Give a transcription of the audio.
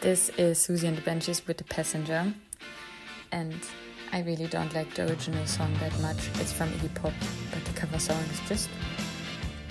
This is Susie and the Banshees with The Passenger, and I really don't like the original song that much. It's from Iggy Pop, but the cover song is just